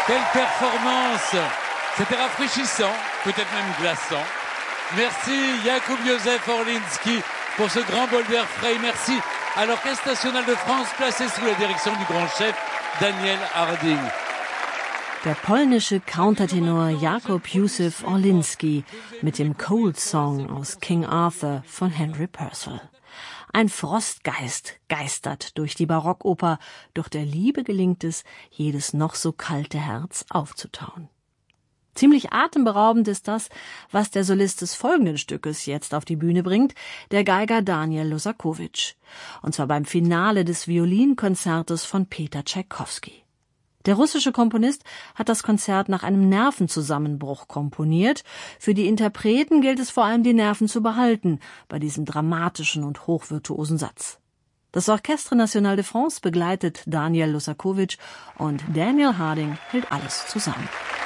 Quelle performance! C'était rafraîchissant, peut-être même glaçant. Merci Jakub Józef Orliński pour ce grand bol d'air frais. Merci à l'Orchestre national de France, placé sous la direction du grand chef Daniel Harding. Der polnische Countertenor Jakub Józef Orliński mit dem Cold Song aus King Arthur von Henry Purcell. Ein Frostgeist geistert durch die Barockoper, doch der Liebe gelingt es, jedes noch so kalte Herz aufzutauen. Ziemlich atemberaubend ist das, was der Solist des folgenden Stückes jetzt auf die Bühne bringt, der Geiger Daniel Losakowicz. Und zwar beim Finale des Violinkonzertes von Peter Tschaikowski. Der russische Komponist hat das Konzert nach einem Nervenzusammenbruch komponiert. Für die Interpreten gilt es vor allem, die Nerven zu behalten bei diesem dramatischen und hochvirtuosen Satz. Das Orchestre National de France begleitet Daniel Losakowicz und Daniel Harding hält alles zusammen.